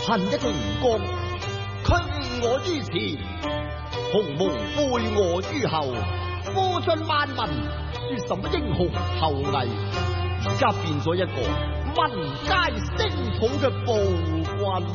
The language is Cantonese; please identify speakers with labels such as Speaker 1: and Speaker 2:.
Speaker 1: 恨一個吳剛，驅我於前，鴻蒙背我於後，科盡萬民，說什麼英雄後魏？而家變咗一個民皆聲討嘅暴君。